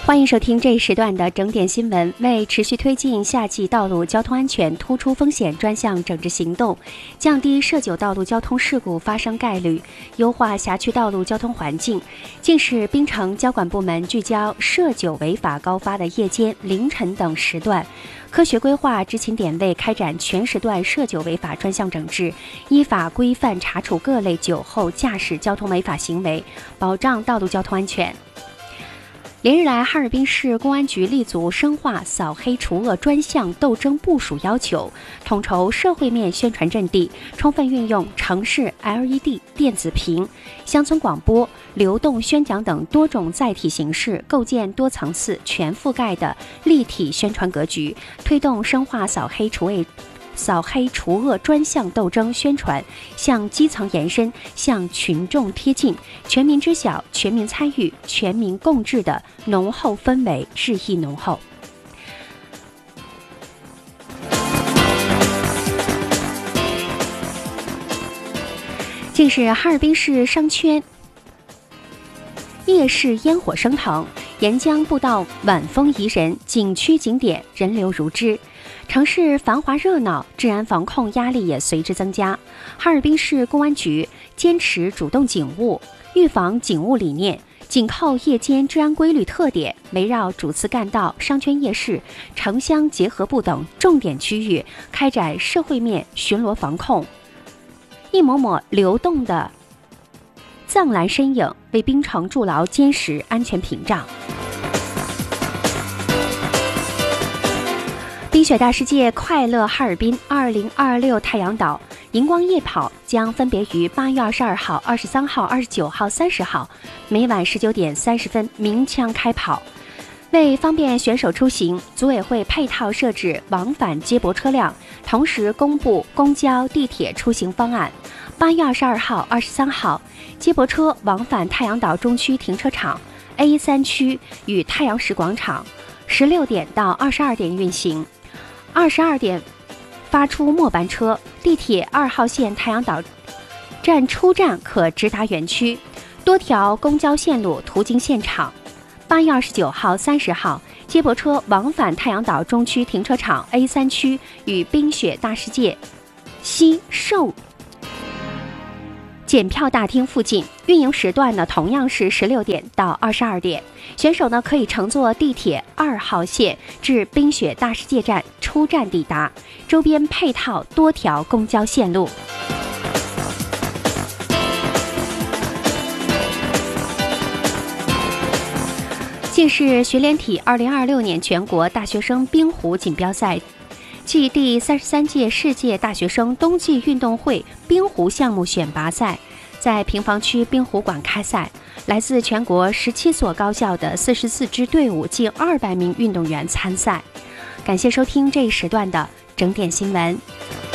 欢迎收听这一时段的整点新闻。为持续推进夏季道路交通安全突出风险专项整治行动，降低涉酒道路交通事故发生概率，优化辖区道路交通环境，近市槟城交管部门聚焦涉酒违法高发的夜间、凌晨等时段，科学规划执勤点位开展全时段涉酒违法专项整治，依法规范查处各类酒后驾驶交通违法行为，保障道路交通安全。连日来，哈尔滨市公安局立足深化扫黑除恶专项斗争部署要求，统筹社会面宣传阵地，充分运用城市 LED 电子屏、乡村广播、流动宣讲等多种载体形式，构建多层次、全覆盖的立体宣传格局，推动深化扫黑除恶专项斗争宣传向基层延伸，向群众贴近，全民知晓、全民参与、全民共治的浓厚氛围日益浓厚。近日，哈尔滨市商圈夜市烟火升腾，沿江步道晚风宜人，景区景点人流如织，城市繁华热闹，治安防控压力也随之增加。哈尔滨市公安局坚持主动警务、预防警务理念，紧扣夜间治安规律特点，围绕主次干道、商圈夜市、城乡结合部等重点区域开展社会面巡逻防控。一抹抹流动的藏蓝身影为槟城筑牢坚实安全屏障。冰雪大世界快乐哈尔滨2026太阳岛荧光夜跑将分别于8月22号、23号、29号、30号每晚19点30分鸣枪开跑。为方便选手出行，组委会配套设置往返接驳车辆，同时公布公交、地铁出行方案。8月22号、23号，接驳车往返太阳岛中区停车场 A3 区与太阳石广场，16点到22点运行，22点发出末班车。地铁2号线太阳岛站出站可直达园区，多条公交线路途经现场。8月29号、30号，接驳车往返太阳岛中区停车场 A3 区与冰雪大世界西售检票大厅附近，运营时段呢同样是16点到22点。选手呢可以乘坐地铁2号线至冰雪大世界站出站抵达，周边配套多条公交线路。近日，学联体2026年全国大学生冰壶锦标赛暨第33届世界大学生冬季运动会冰壶项目选拔赛在平房区冰壶馆开赛，来自全国17所高校的44支队伍，近200名运动员参赛。感谢收听这一时段的整点新闻。